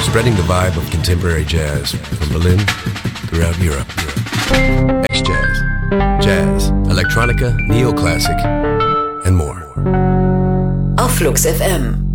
Spreading the vibe of contemporary jazz from Berlin throughout Europe. X-Jazz, Jazz, Electronica, Neoclassic and more. Auf Flux FM.